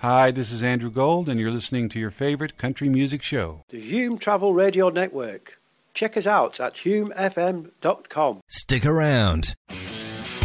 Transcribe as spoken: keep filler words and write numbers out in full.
Hi, this is Andrew Gold, and you're listening to your favorite country music show, the Hume Travel Radio Network. Check us out at hume f m dot com. Stick around.